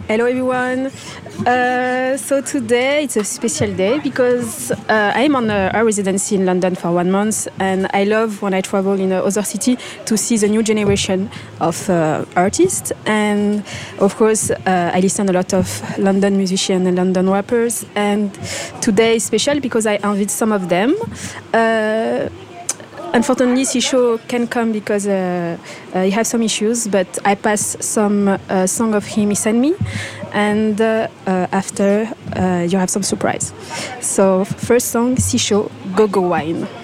Hello everyone. So today it's a special day because I'm on a residency in London for 1 month, and I love when I travel in other city to see the new generation of artists. And of course, I listen a lot of London musicians and London rappers. And today is special because I invite some of them. Unfortunately, Sisho can't come because he has some issues, but I pass some song of him he sent me, and after you have some surprise. So first song, Sisho, Go Go Wine.